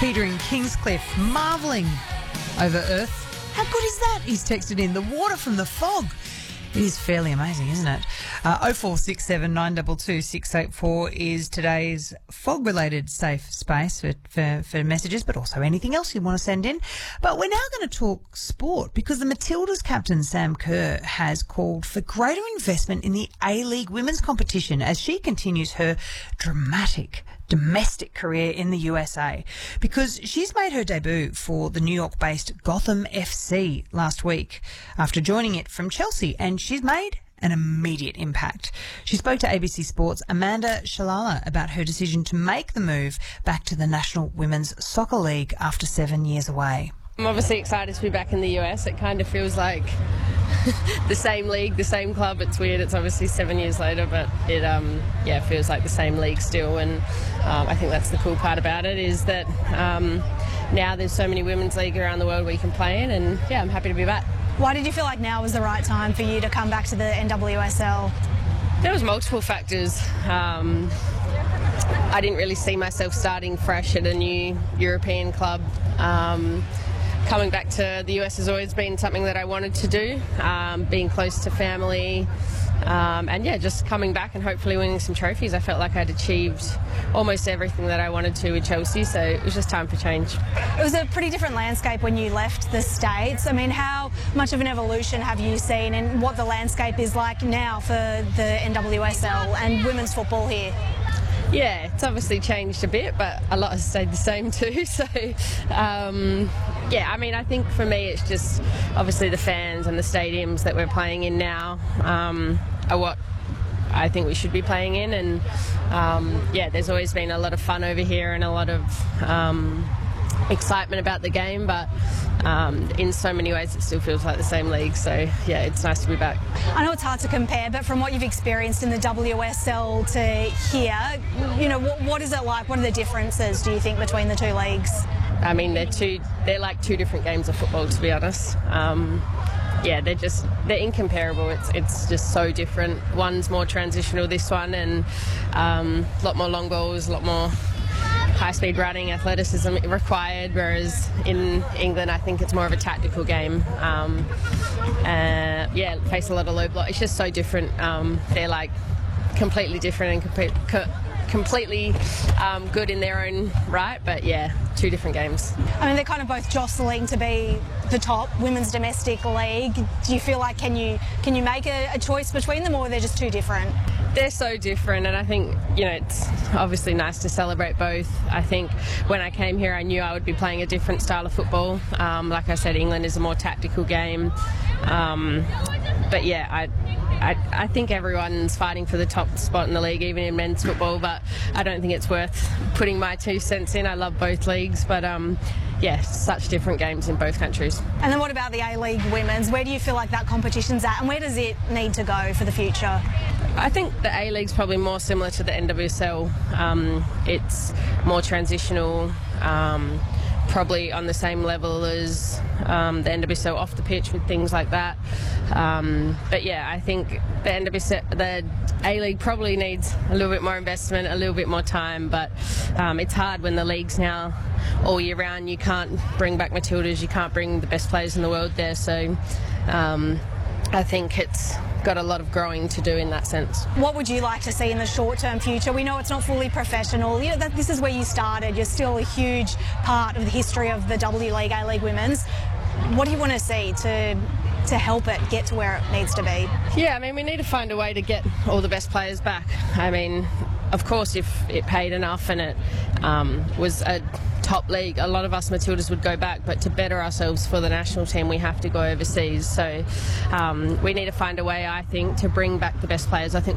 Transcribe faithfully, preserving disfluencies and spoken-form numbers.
Peter in Kingscliff, marvelling over Earth. How good is that? He's texted in, the water from the fog. It is fairly amazing, isn't it? Uh, oh four six seven nine two two six eight four is today's fog-related safe space for, for, for messages, but also anything else you want to send in. But we're now going to talk sport because the Matildas captain, Sam Kerr, has called for greater investment in the A-League women's competition as she continues her dramatic domestic career in the U S A, because she's made her debut for the New York-based Gotham F C last week after joining it from Chelsea, and she's made an immediate impact. She spoke to A B C Sports' Amanda Shalala about her decision to make the move back to the National Women's Soccer League after seven years away. I'm obviously excited to be back in the U S. It kind of feels like the same league, the same club. It's weird. It's obviously seven years later, but it um, yeah feels like the same league still. And um, I think that's the cool part about it, is that um, now there's so many women's league around the world where you can play in, and yeah, I'm happy to be back. Why did you feel like now was the right time for you to come back to the N W S L? There was multiple factors. Um, I didn't really see myself starting fresh at a new European club. Um, Coming back to the U S has always been something that I wanted to do, um, being close to family, um, and yeah, just coming back and hopefully winning some trophies. I felt like I'd achieved almost everything that I wanted to with Chelsea, so it was just time for change. It was a pretty different landscape when you left the States. I mean, how much of an evolution have you seen in what the landscape is like now for the N W S L and women's football here? Yeah, it's obviously changed a bit, but a lot has stayed the same too. So, um, yeah, I mean, I think for me it's just obviously the fans and the stadiums that we're playing in now um, are what I think we should be playing in. And, um, yeah, there's always been a lot of fun over here and a lot of um, excitement about the game, but um, in so many ways it still feels like the same league. So, yeah, it's nice to be back. I know it's hard to compare, but from what you've experienced in the W S L to here, you know, what, what is it like? What are the differences, do you think, between the two leagues? I mean, they're two, they're like two different games of football, to be honest. Um, yeah, they're just, they're incomparable. It's it's just so different. One's more transitional, this one, and um, a lot more long balls, a lot more high-speed running, athleticism required, whereas in England I think it's more of a tactical game. Um, uh, yeah, face a lot of low block. It's just so different. Um, they're like completely different and complete, co- completely um, good in their own right, but yeah, two different games. I mean, they're kind of both jostling to be the top women's domestic league. Do you feel like can you can you make a, a choice between them, or are they just too different? They're so different, and I think, you know, it's obviously nice to celebrate both. I think when I came here I knew I would be playing a different style of football. Um, like I said, England is a more tactical game. Um, but yeah, I, I I think everyone's fighting for the top spot in the league, even in men's football, but I don't think it's worth putting my two cents in. I love both leagues, but um, yeah, such different games in both countries. And then what about the A-League women's? Where do you feel like that competition's at, and where does it need to go for the future? I think the A-League's probably more similar to the N W S L. Um, it's more transitional, um, probably on the same level as um, the N W S L off the pitch with things like that. Um, but yeah, I think the N W S L, the A-League probably needs a little bit more investment, a little bit more time, but um, it's hard when the league's now all year round. You can't bring back Matildas, you can't bring the best players in the world there, so um, I think it's got a lot of growing to do in that sense. What would you like to see in the short-term future? We know it's not fully professional. You know, that this is where you started. You're still a huge part of the history of the W League, A-League Women's. What do you want to see to to help it get to where it needs to be? Yeah, I mean, we need to find a way to get all the best players back. I mean, of course, if it paid enough and it um, was a top league, a lot of us Matildas would go back, but to better ourselves for the national team we have to go overseas. So um, we need to find a way, I think, to bring back the best players. I think